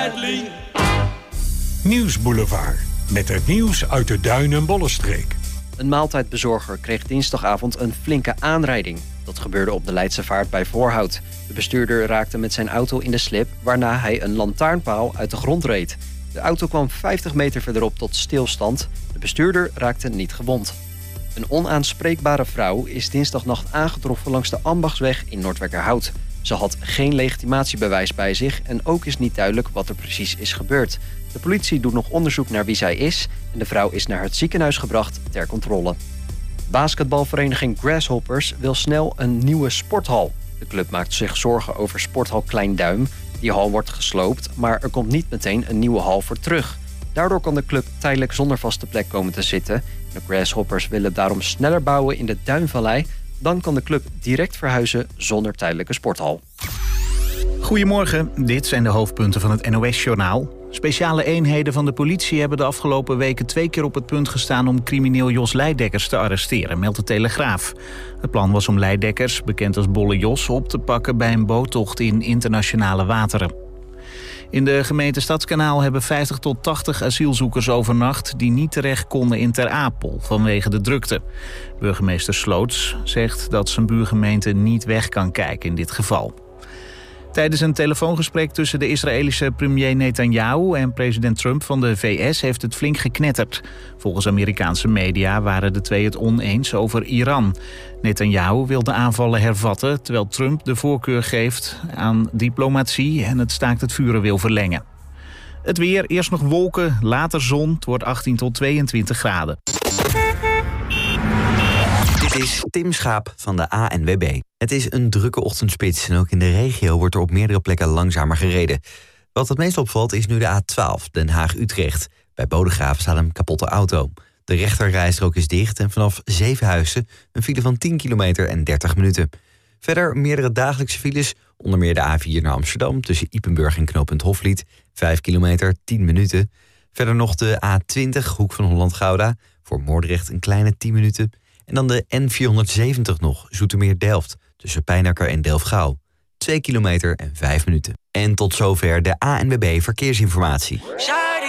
Nieuwsboulevard. Met het nieuws uit de Duin- en Bollenstreek. Een maaltijdbezorger kreeg dinsdagavond een flinke aanrijding. Dat gebeurde op de Leidse Vaart bij Voorhout. De bestuurder raakte met zijn auto in de slip, waarna hij een lantaarnpaal uit de grond reed. De auto kwam 50 meter verderop tot stilstand. De bestuurder raakte niet gewond. Een onaanspreekbare vrouw is dinsdagnacht aangetroffen langs de Ambachtsweg in Noordwijkerhout. Ze had geen legitimatiebewijs bij zich en ook is niet duidelijk wat er precies is gebeurd. De politie doet nog onderzoek naar wie zij is en de vrouw is naar het ziekenhuis gebracht ter controle. Basketbalvereniging Grasshoppers wil snel een nieuwe sporthal. De club maakt zich zorgen over sporthal Klein Duim. Die hal wordt gesloopt, maar er komt niet meteen een nieuwe hal voor terug. Daardoor kan de club tijdelijk zonder vaste plek komen te zitten. De Grasshoppers willen daarom sneller bouwen in de Duinvallei. Dan kan de club direct verhuizen zonder tijdelijke sporthal. Goedemorgen, dit zijn de hoofdpunten van het NOS-journaal. Speciale eenheden van de politie hebben de afgelopen weken 2 keer op het punt gestaan om crimineel Jos Leidekkers te arresteren, meldt de Telegraaf. Het plan was om Leidekkers, bekend als Bolle Jos, op te pakken bij een boottocht in internationale wateren. In de gemeente Stadskanaal hebben 50 tot 80 asielzoekers overnacht die niet terecht konden in Ter Apel vanwege de drukte. Burgemeester Sloots zegt dat zijn buurgemeente niet weg kan kijken in dit geval. Tijdens een telefoongesprek tussen de Israëlische premier Netanyahu en president Trump van de VS heeft het flink geknetterd. Volgens Amerikaanse media waren de twee het oneens over Iran. Netanyahu wil de aanvallen hervatten, terwijl Trump de voorkeur geeft aan diplomatie en het staakt het vuren wil verlengen. Het weer, eerst nog wolken, later zon, het wordt 18 tot 22 graden. Dit is Tim Schaap van de ANWB. Het is een drukke ochtendspits en ook in de regio wordt er op meerdere plekken langzamer gereden. Wat het meest opvalt is nu de A12, Den Haag-Utrecht. Bij Bodegraven staat een kapotte auto. De rechterrijstrook is dicht en vanaf Zevenhuizen een file van 10 kilometer en 30 minuten. Verder meerdere dagelijkse files, onder meer de A4 naar Amsterdam tussen Ypenburg en knooppunt Hoflied. 5 kilometer, 10 minuten. Verder nog de A20, Hoek van Holland-Gouda, voor Moordrecht een kleine 10 minuten. En dan de N470 nog, Zoetermeer-Delft, tussen Pijnacker en Delfgauw. 2 kilometer en 5 minuten. En tot zover de ANWB Verkeersinformatie.